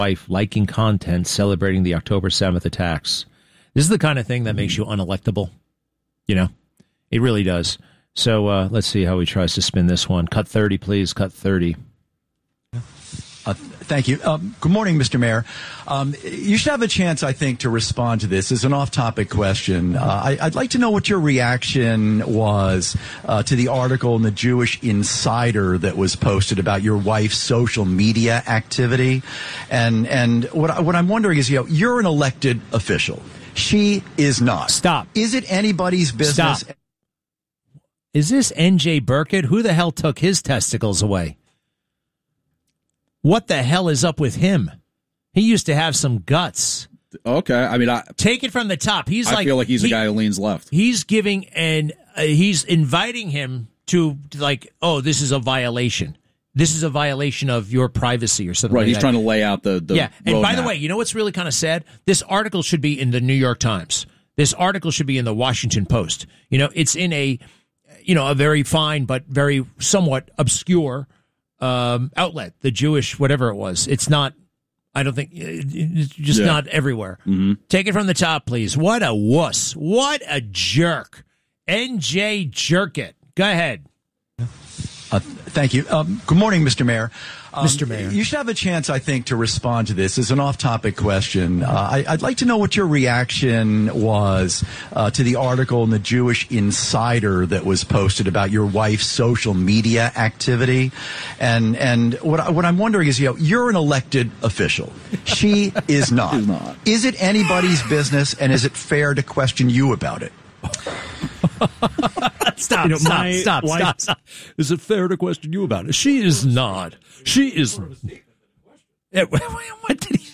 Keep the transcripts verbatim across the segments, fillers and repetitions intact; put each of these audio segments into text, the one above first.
wife liking content celebrating the October seventh attacks. This is the kind of thing that makes you unelectable. You know, it really does. So uh, let's see how he tries to spin this one. Cut thirty, please. Cut thirty. Uh, thank you. Um, good morning, Mister Mayor. Um, you should have a chance, I think, to respond to this. It's an off-topic question. Uh, I, I'd like to know what your reaction was uh, to the article in the Jewish Insider that was posted about your wife's social media activity. And and what, I, what I'm wondering is, you know, you're an elected official. She is not. Stop. Is it anybody's business? Stop. Is this N J Burkett? Who the hell took his testicles away? What the hell is up with him? He used to have some guts. Okay, I mean, I take it from the top. He's I like, feel like he's he, the guy who leans left. He's giving and uh, he's inviting him to like, oh, this is a violation. This is a violation of your privacy or something. Right, like he's that. trying to lay out the, the yeah. And by roadmap. the way, you know what's really kind of sad? This article should be in the New York Times. This article should be in the Washington Post. You know, it's in a, you know, a very fine but very somewhat obscure um, outlet, the Jewish whatever it was. It's not. I don't think it's just yeah. not everywhere. Mm-hmm. Take it from the top, please. What a wuss. What a jerk. N J Jerkett. Go ahead. Uh, thank you. Um, good morning, Mister Mayor. Um, Mister Mayor. You should have a chance, I think, to respond to this. It's an off-topic question. Uh, I, I'd like to know what your reaction was uh, to the article in the Jewish Insider that was posted about your wife's social media activity. And and what, I, what I'm wondering is, you know, you're an elected official. She is not. She's not. Is it anybody's business, and is it fair to question you about it? Stop, You know, stop, my stop, wife- stop, stop. Is it fair to question you about it? She is not. She is. Yeah, what did he?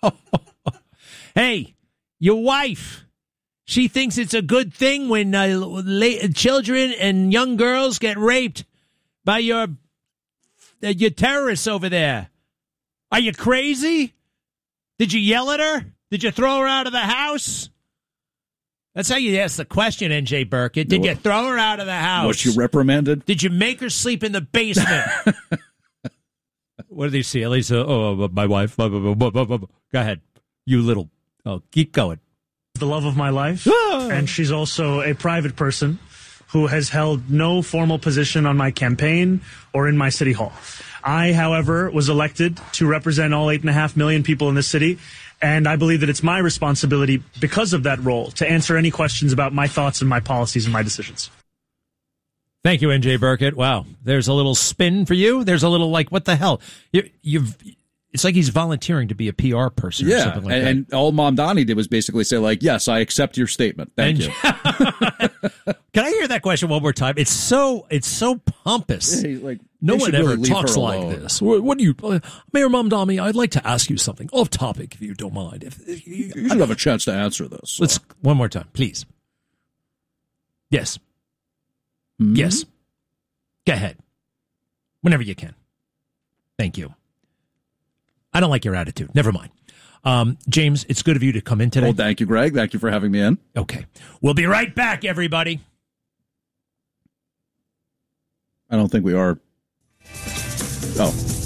Hey, your wife. She thinks it's a good thing when uh, la- children and young girls get raped by your uh, your terrorists over there. Are you crazy? Did you yell at her? Did you throw her out of the house? That's how you ask the question, N J Burkett. Did you throw her out of the house? Was she reprimanded? Did you make her sleep in the basement? What did he see? At least, uh, oh, my wife. Go ahead. You little. Oh, keep going. The love of my life. And she's also a private person who has held no formal position on my campaign or in my city hall. I, however, was elected to represent all eight and a half million people in this city. And I believe that it's my responsibility, because of that role, to answer any questions about my thoughts and my policies and my decisions. Thank you, N J Burkett. Wow. There's a little spin for you. There's a little like, what the hell? You, you've. It's like he's volunteering to be a P R person or Yeah, something like and, that. and all Mamdani did was basically say, like, yes, I accept your statement. Thank And- you. Can I hear that question one more time? It's so it's so pompous. Hey, like, No they one should ever really leave talks her like alone. this. What, what do you, uh, Mayor Mamdani? I'd like to ask you something off topic, if you don't mind. If, if you, You should have a chance to answer this. let's one more time, please. Yes, Hmm? yes. Go ahead, whenever you can. Thank you. I don't like your attitude. Never mind. Um, James, it's good of you to come in today. Well, thank you, Greg. Thank you for having me in. Okay, we'll be right back, everybody. I don't think we are. Oh.